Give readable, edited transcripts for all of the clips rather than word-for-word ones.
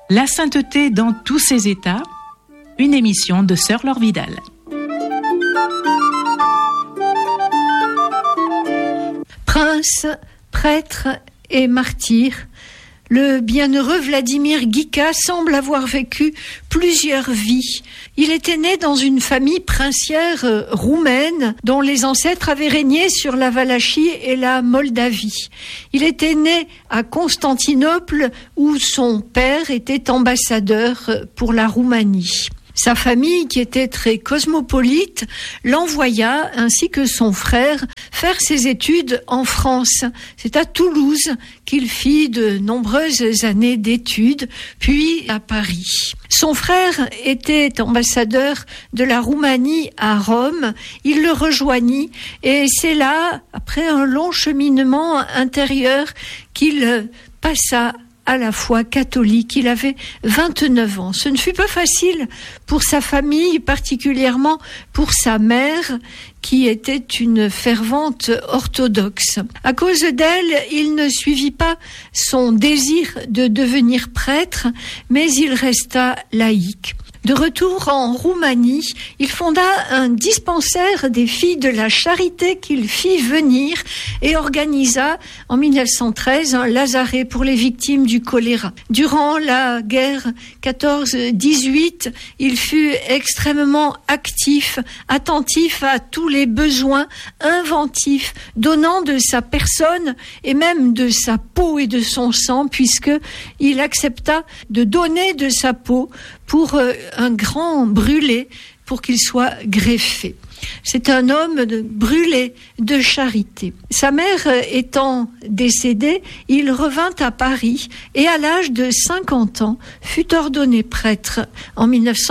La sainteté dans tous ses états, une émission de Sœur Laure Vidal. Prince, prêtre et martyr, le bienheureux Vladimir Guica semble avoir vécu plusieurs vies. Il était né dans une famille princière roumaine dont les ancêtres avaient régné sur la Valachie et la Moldavie. Il était né à Constantinople où son père était ambassadeur pour la Roumanie. Sa famille, qui était très cosmopolite, l'envoya, ainsi que son frère, faire ses études en France. C'est à Toulouse qu'il fit de nombreuses années d'études, puis à Paris. Son frère était ambassadeur de la Roumanie à Rome. Il le rejoignit et c'est là, après un long cheminement intérieur, qu'il passa à la foi catholique. Il avait 29 ans. Ce ne fut pas facile pour sa famille, particulièrement pour sa mère, qui était une fervente orthodoxe. À cause d'elle, il ne suivit pas son désir de devenir prêtre, mais il resta laïque. De retour en Roumanie, il fonda un dispensaire des filles de la charité qu'il fit venir et organisa en 1913 un lazaret pour les victimes du choléra. Durant la guerre 14-18, il fut extrêmement actif, attentif à tous les besoins, inventif, donnant de sa personne et même de sa peau et de son sang, puisque il accepta de donner de sa peau pour un grand brûlé, pour qu'il soit greffé. C'est un homme brûlé de charité. Sa mère étant décédée, il revint à Paris et à l'âge de 50 ans fut ordonné prêtre en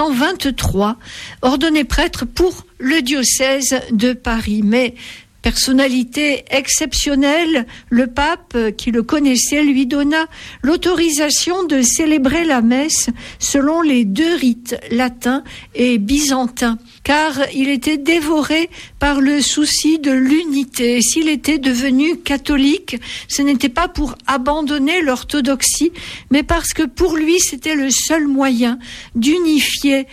1923, ordonné prêtre pour le diocèse de Paris. Mais personnalité exceptionnelle, le pape, qui le connaissait, lui donna l'autorisation de célébrer la messe selon les deux rites, latin et byzantin, car il était dévoré par le souci de l'unité. S'il était devenu catholique, ce n'était pas pour abandonner l'orthodoxie, mais parce que pour lui, c'était le seul moyen d'unir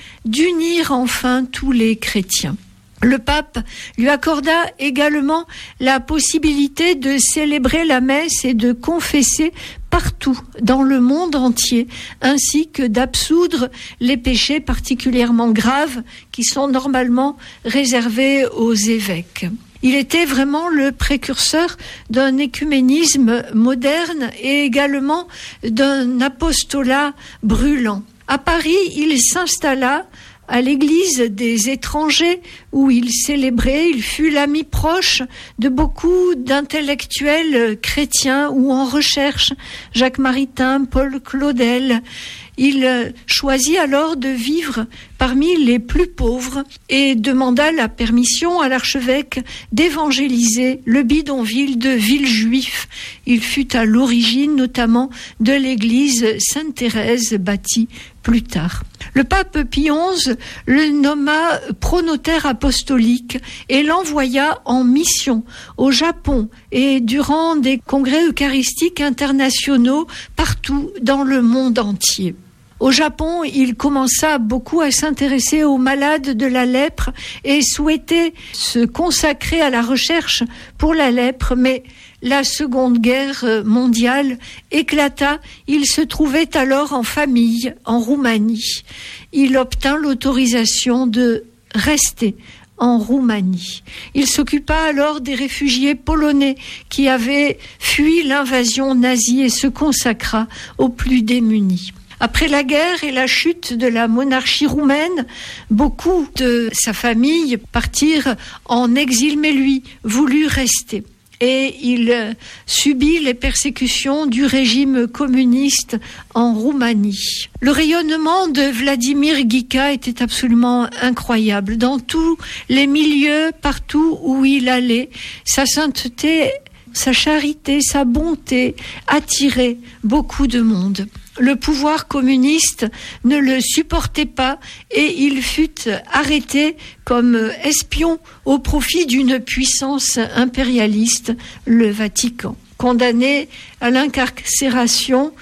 enfin tous les chrétiens. Le pape lui accorda également la possibilité de célébrer la messe et de confesser partout dans le monde entier, ainsi que d'absoudre les péchés particulièrement graves qui sont normalement réservés aux évêques. Il était vraiment le précurseur d'un écuménisme moderne et également d'un apostolat brûlant. À Paris, il s'installa à l'église des étrangers où il célébrait. Il fut l'ami proche de beaucoup d'intellectuels chrétiens ou en recherche, Jacques Maritain, Paul Claudel. Il choisit alors de vivre parmi les plus pauvres et demanda la permission à l'archevêque d'évangéliser le bidonville de Villejuif. Il fut à l'origine notamment de l'église Sainte-Thérèse bâtie plus tard. Le pape Pie XI le nomma pronotaire apostolique et l'envoya en mission au Japon et durant des congrès eucharistiques internationaux partout dans le monde entier. Au Japon, il commença beaucoup à s'intéresser aux malades de la lèpre et souhaitait se consacrer à la recherche pour la lèpre, mais la Seconde Guerre mondiale éclata. Il se trouvait alors en famille en Roumanie. Il obtint l'autorisation de rester en Roumanie. Il s'occupa alors des réfugiés polonais qui avaient fui l'invasion nazie et se consacra aux plus démunis. Après la guerre et la chute de la monarchie roumaine, beaucoup de sa famille partirent en exil, mais lui voulut rester. Et il subit les persécutions du régime communiste en Roumanie. Le rayonnement de Vladimir Guica était absolument incroyable. Dans tous les milieux, partout où il allait, sa sainteté, sa charité, sa bonté attiraient beaucoup de monde. Le pouvoir communiste ne le supportait pas et il fut arrêté comme espion au profit d'une puissance impérialiste, le Vatican. Condamné à l'incarcération,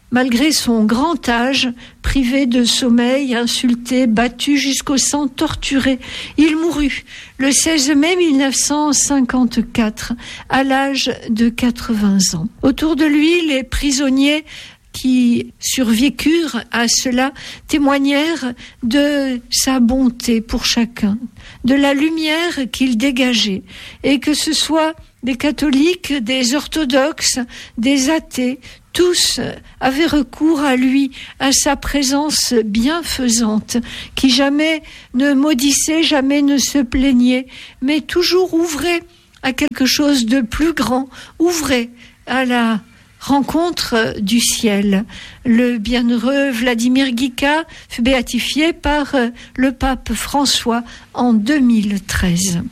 Malgré son grand âge, privé de sommeil, insulté, battu jusqu'au sang, torturé, il mourut le 16 mai 1954 à l'âge de 80 ans. Autour de lui, les prisonniers qui survécurent à cela témoignèrent de sa bonté pour chacun, de la lumière qu'il dégageait, et que ce soit des catholiques, des orthodoxes, des athées, tous avaient recours à lui, à sa présence bienfaisante, qui jamais ne maudissait, jamais ne se plaignait, mais toujours ouvrait à quelque chose de plus grand, ouvrait à la rencontre du ciel. Le bienheureux Vladimir Guica fut béatifié par le pape François en 2013.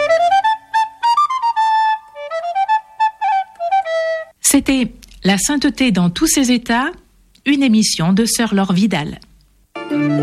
C'était La sainteté dans tous ses états, une émission de Sœur Laure Vidal.